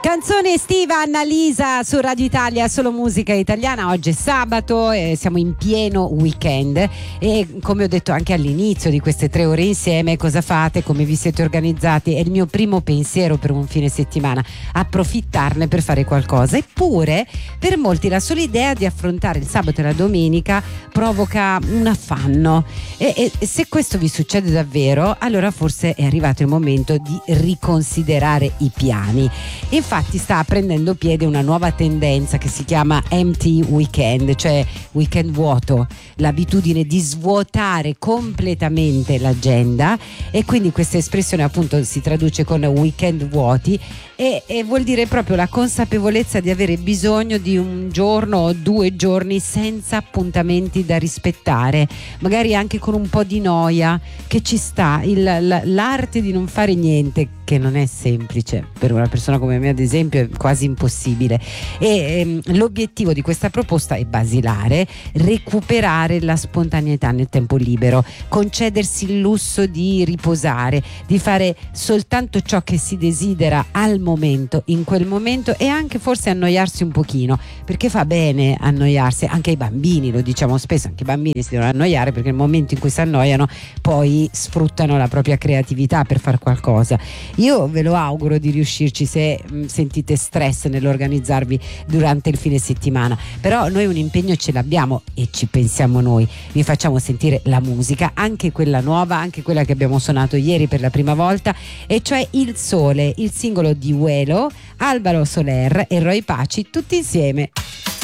Canzone estiva, Annalisa su Radio Italia, solo musica italiana. Oggi è sabato e siamo in pieno weekend e come ho detto anche all'inizio di queste 3 ore insieme, cosa fate, come vi siete organizzati? È il mio primo pensiero per un fine settimana, approfittarne per fare qualcosa. Eppure per molti la sola idea di affrontare il sabato e la domenica provoca un affanno e se questo vi succede davvero, allora forse è arrivato il momento di riconsiderare i piani. Infatti sta prendendo piede una nuova tendenza che si chiama empty weekend, cioè weekend vuoto, l'abitudine di svuotare completamente l'agenda, e quindi questa espressione appunto si traduce con weekend vuoti e vuol dire proprio la consapevolezza di avere bisogno di un giorno o 2 giorni senza appuntamenti da rispettare, magari anche con un po' di noia, che ci sta, l'arte di non fare niente, che non è semplice per una persona come me ad esempio, è quasi impossibile. E l'obiettivo di questa proposta è basilare: recuperare la spontaneità nel tempo libero, concedersi il lusso di riposare, di fare soltanto ciò che si desidera al momento, in quel momento, e anche forse annoiarsi un pochino, perché fa bene annoiarsi. Anche ai bambini, lo diciamo spesso, anche i bambini si devono annoiare, perché nel momento in cui si annoiano poi sfruttano la propria creatività per fare qualcosa. Io ve lo auguro di riuscirci se sentite stress nell'organizzarvi durante il fine settimana, però noi un impegno ce l'abbiamo e ci pensiamo noi. Vi facciamo sentire la musica, anche quella nuova, anche quella che abbiamo suonato ieri per la prima volta, e cioè Il Sole, il singolo di Uelo, Alvaro Soler e Roy Paci, tutti insieme.